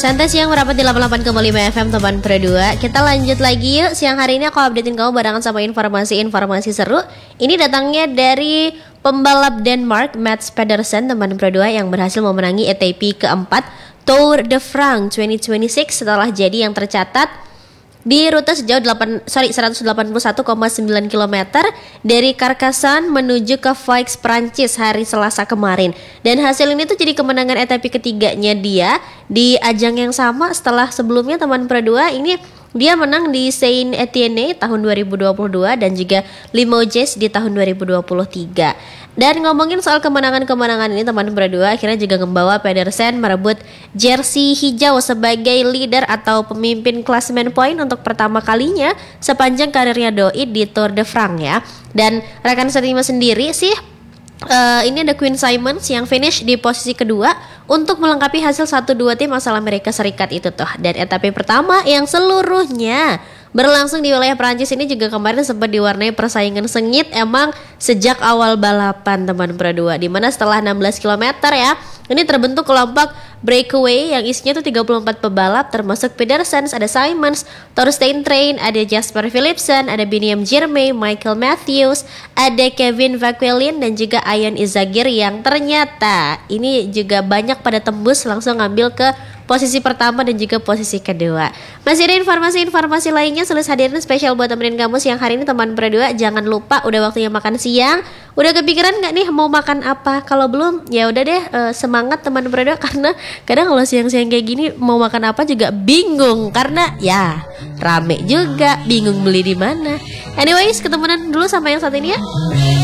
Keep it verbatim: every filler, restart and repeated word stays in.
Santai siang merapat di delapan puluh delapan koma lima F M teman Perdua. Kita lanjut lagi yuk. Siang hari ini aku updatein kamu barengan sama informasi-informasi seru. Ini datangnya dari pembalap Denmark Mats Pedersen teman Perdua yang berhasil memenangi E T P keempat Tour de France dua ribu dua puluh enam setelah jadi yang tercatat di rute sejauh delapan sorry seratus delapan puluh satu koma sembilan kilometer dari Carcassonne menuju ke Foix, Prancis hari Selasa kemarin. Dan hasil ini tuh jadi kemenangan E T P ketiganya dia di ajang yang sama setelah sebelumnya teman Perdua ini dia menang di Saint Etienne tahun dua ribu dua puluh dua dan juga Limoges di tahun dua ribu dua puluh tiga. Dan ngomongin soal kemenangan-kemenangan ini teman Perdua, akhirnya juga membawa Pedersen merebut jersey hijau sebagai leader atau pemimpin klasemen poin untuk pertama kalinya sepanjang karirnya doi di Tour de France ya. Dan rekan setimnya sendiri sih Uh, ini ada Quinn Simmons yang finish di posisi kedua untuk melengkapi hasil satu dua tim asal Amerika Serikat itu tuh. Dan etapa pertama yang seluruhnya berlangsung di wilayah Prancis ini juga kemarin sempat diwarnai persaingan sengit emang sejak awal balapan teman Perdua, dimana setelah enam belas kilometer ya ini terbentuk kelompok breakaway yang isinya tuh tiga puluh empat pebalap termasuk Pedersen, ada Simmons, Thorstein Train, ada Jasper Philipsen, ada Biniam Girmay, Michael Matthews, ada Kevin Vakvelin dan juga Ion Izagir yang ternyata ini juga banyak pada tembus langsung ngambil ke posisi pertama dan juga posisi kedua. Masih ada informasi-informasi lainnya Sulis hadirin spesial buat temenin kamu siang hari ini teman Perdua. Jangan lupa udah waktunya makan siang. Udah kepikiran nggak nih mau makan apa? Kalau belum ya udah deh uh, semangat teman Perdua, karena kadang kalau siang-siang kayak gini mau makan apa juga bingung karena ya rame juga, bingung beli di mana. Anyways, ketemuan dulu sama yang saat ini ya.